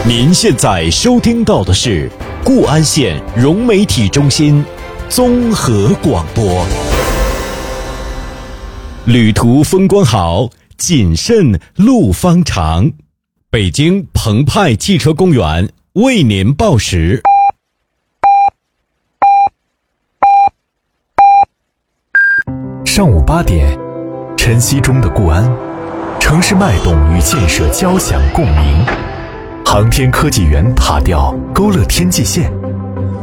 您现在收听到的是固安县融媒体中心综合广播。旅途风光好，谨慎路方长。北京澎湃汽车公园为您报时。 上午8点，晨曦中的固安，城市脉动与建设交响共鸣。航天科技园塔吊勾勒天际线，